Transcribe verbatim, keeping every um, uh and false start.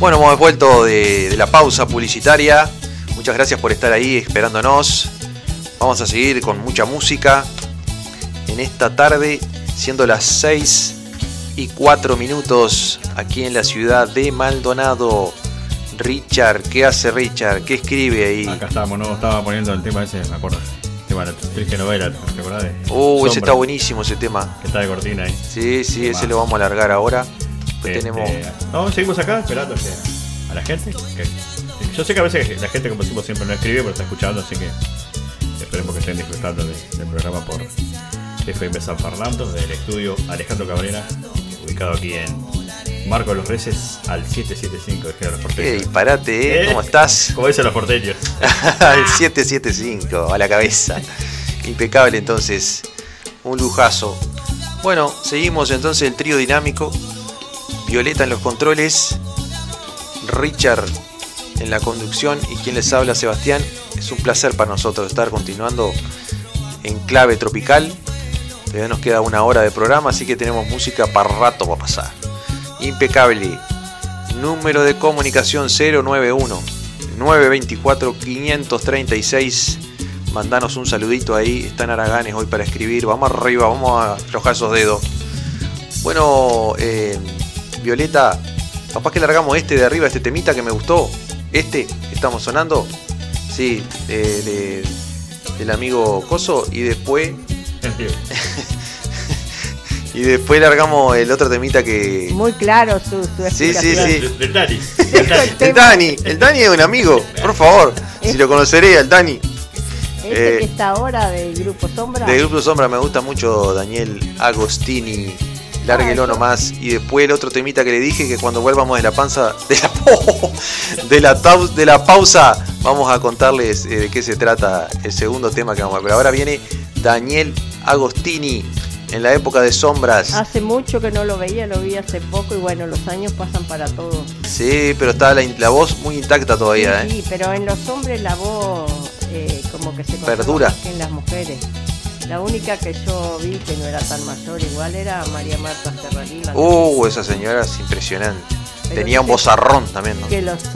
Bueno, hemos vuelto de, de la pausa publicitaria. Muchas gracias por estar ahí esperándonos. Vamos a seguir con mucha música en esta tarde, siendo las seis y cuatro minutos aquí en la ciudad de Maldonado. Richard, ¿qué hace Richard? ¿Qué escribe ahí? Acá estábamos, no estaba poniendo el tema ese, me acuerdo. El tema de la triste novela, ¿te acordás? De Uh, Sombra, ese está buenísimo, ese tema. que está de cortina ahí. Sí, sí, ese Más. lo vamos a alargar ahora. Pues Este, tenemos... No, seguimos acá esperando que a la gente. Que, yo sé que a veces la gente, como decimos, siempre no escribe, pero está escuchando, así que esperemos que estén disfrutando de, del programa por F M San Fernando, del estudio Alejandro Cabrera, ubicado aquí en Marco de los Reyes al siete siete cinco de General Los ¡Qué Porteños. disparate, eh! ¿Eh? ¿Cómo estás? Como dicen los porteños. El siete siete cinco, a la cabeza. Impecable entonces. Un lujazo. Bueno, seguimos entonces el trío dinámico. Violeta en los controles. Richard en la conducción. Y quien les habla, Sebastián. Es un placer para nosotros estar continuando en clave tropical. Todavía nos queda una hora de programa, así que tenemos música para rato para pasar. Impecable. Número de comunicación cero nueve uno, nueve dos cuatro, cinco tres seis. Mandanos un saludito ahí. Están haraganes hoy para escribir. Vamos arriba, vamos a aflojar esos dedos. Bueno, eh, Violeta, capaz que largamos este de arriba, este temita que me gustó. Este que estamos sonando. Sí, de, de, del amigo Coso. Y después... Y después largamos el otro temita que... Muy claro su, su Sí, sí, explicación. sí. Del del Dani. El Dani, el Dani es un amigo, por favor. Si lo conoceré, el Dani. Este Eh, que está ahora del Grupo Sombra. De Grupo Sombra me gusta mucho Daniel Agostini. Lárguelo Ah, eso. nomás. Y después el otro temita que le dije, que cuando vuelvamos de la panza, de la, de la, tau- de la pausa, vamos a contarles eh, de qué se trata el segundo tema que vamos a ver. Pero ahora viene Daniel Agostini en la época de Sombras. Hace mucho que no lo veía, lo vi hace poco y bueno, los años pasan para todos. Sí, pero está la, la voz muy intacta todavía, ¿eh? Sí, pero en los hombres la voz eh, como que se conserva Perdura. más que en las mujeres. La única que yo vi que no era tan mayor igual era María Marta Serralima. Uh, esa señora es impresionante. Pero Tenía un dice vozarrón también, ¿no? que los